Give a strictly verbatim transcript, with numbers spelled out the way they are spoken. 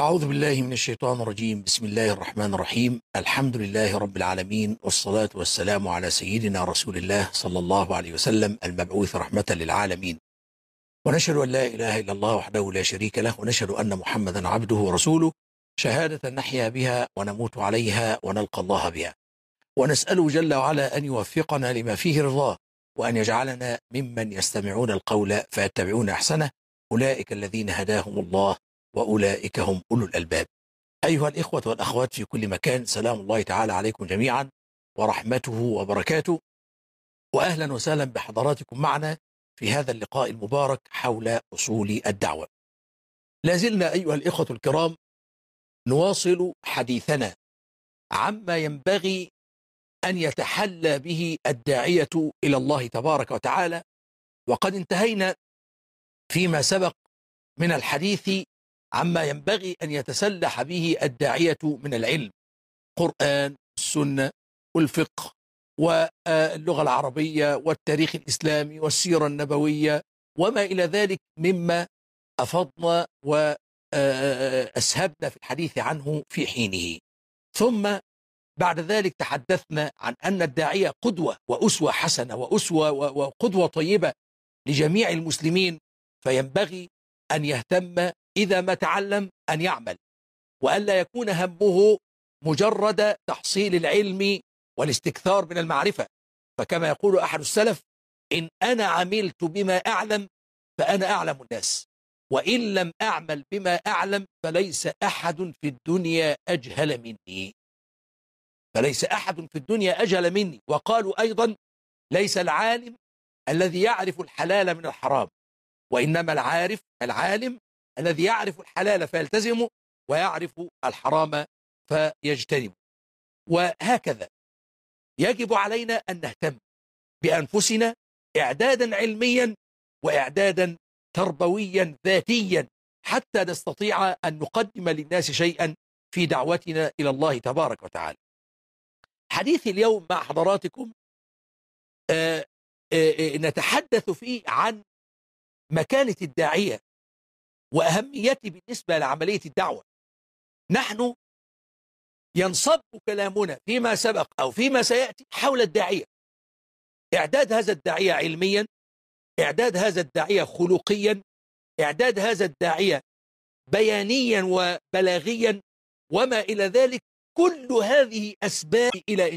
أعوذ بالله من الشيطان الرجيم. بسم الله الرحمن الرحيم. الحمد لله رب العالمين، والصلاة والسلام على سيدنا رسول الله صلى الله عليه وسلم المبعوث رحمة للعالمين. ونشهد أن لا إله إلا الله وحده لا شريك له، ونشهد أن محمدا عبده ورسوله، شهادة نحيا بها ونموت عليها ونلقى الله بها. ونسأله جل وعلا أن يوفقنا لما فيه رضاه، وأن يجعلنا ممن يستمعون القول فيتبعون أحسنه. أولئك الذين هداهم الله وأولئك هم أولو الألباب. أيها الإخوة والأخوات في كل مكان، سلام الله تعالى عليكم جميعا ورحمته وبركاته، وأهلا وسهلا بحضراتكم معنا في هذا اللقاء المبارك حول أصول الدعوة. لازلنا أيها الإخوة الكرام نواصل حديثنا عما ينبغي أن يتحلى به الداعية إلى الله تبارك وتعالى، وقد انتهينا فيما سبق من الحديث عما ينبغي أن يتسلح به الداعية من العلم: قرآن، السنة، والفقه، واللغة العربية، والتاريخ الإسلامي، والسيرة النبوية، وما إلى ذلك مما أفضنا وأسهبنا في الحديث عنه في حينه. ثم بعد ذلك تحدثنا عن أن الداعية قدوة وأسوة حسنة وأسوة وقدوة طيبة لجميع المسلمين، فينبغي أن يهتم إذا ما تعلم أن يعمل، وألا يكون همه مجرد تحصيل العلم والاستكثار من المعرفة. فكما يقول أحد السلف: إن أنا عملت بما أعلم فأنا أعلم الناس، وإن لم أعمل بما أعلم فليس أحد في الدنيا أجهل مني. فليس أحد في الدنيا أجهل مني. وقالوا أيضا: ليس العالم الذي يعرف الحلال من الحرام، وإنما العارف العالم الذي يعرف الحلال فيلتزمه، ويعرف الحرام فيجتنبه. وهكذا يجب علينا أن نهتم بأنفسنا إعدادا علميا وإعدادا تربويا ذاتيا، حتى نستطيع أن نقدم للناس شيئا في دعوتنا إلى الله تبارك وتعالى. حديث اليوم مع حضراتكم آآ آآ نتحدث فيه عن مكانة الداعية وأهميته بالنسبة لعملية الدعوة. نحن ينصب كلامنا فيما سبق أو فيما سيأتي حول الداعية: إعداد هذا الداعية علميا، إعداد هذا الداعية خلقيا، إعداد هذا الداعية بيانيا وبلاغيا، وما إلى ذلك. كل هذه أسباب إلى